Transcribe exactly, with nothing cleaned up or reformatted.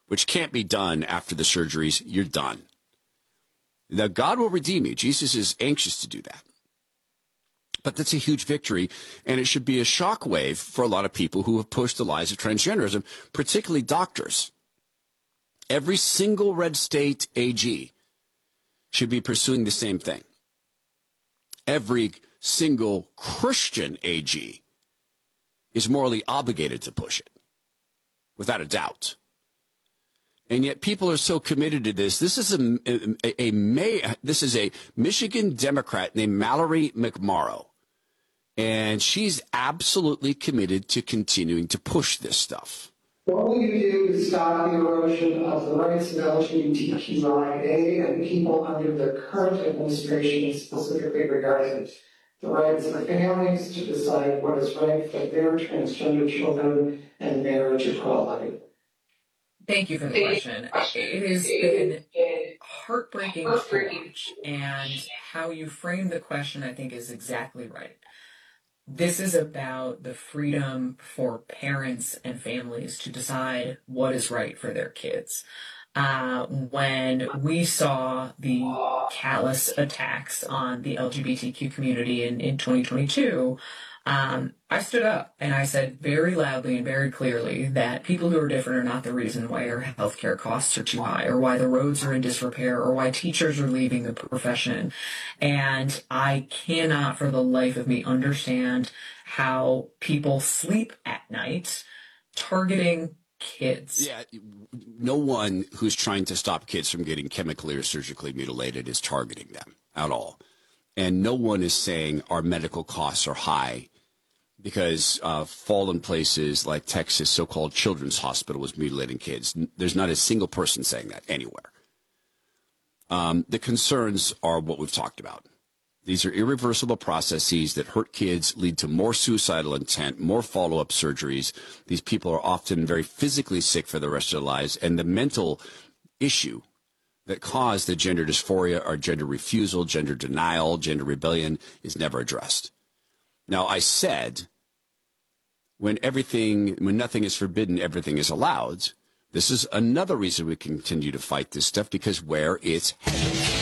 which can't be done after the surgeries, you're done. Now, God will redeem you. Jesus is anxious to do that. But that's a huge victory, and it should be a shockwave for a lot of people who have pushed the lies of transgenderism, particularly doctors. Every single red state A G should be pursuing the same thing. Every single Christian A G is morally obligated to push it, without a doubt. And yet people are so committed to this. This is a, a, a May, this is a Michigan Democrat named Mallory McMorrow. And she's absolutely committed to continuing to push this stuff. What will you do to stop the erosion of the rights of L G B T Q I A and people under the current administration, specifically regarding the rights of families to decide what is right for their transgender children and marriage equality? Thank you for the question. It has been heartbreaking to watch, and how you frame the question, I think, is exactly right. This is about the freedom for parents and families to decide what is right for their kids. Uh, when we saw the callous attacks on the L G B T Q community in, in twenty twenty-two, um, I stood up and I said very loudly and very clearly that people who are different are not the reason why our healthcare costs are too high, or why the roads are in disrepair, or why teachers are leaving the profession. And I cannot for the life of me understand how people sleep at night targeting kids. Yeah, no one who's trying to stop kids from getting chemically or surgically mutilated is targeting them at all. And no one is saying our medical costs are high because uh, fallen places like Texas, so-called Children's Hospital, was mutilating kids. There's not a single person saying that anywhere. Um, the concerns are what we've talked about. These are irreversible processes that hurt kids, lead to more suicidal intent, more follow-up surgeries. These people are often very physically sick for the rest of their lives, and the mental issue that caused the gender dysphoria or gender refusal, gender denial, gender rebellion is never addressed. Now, I said, when everything, when nothing is forbidden, everything is allowed. This is another reason we continue to fight this stuff, because where it's headed.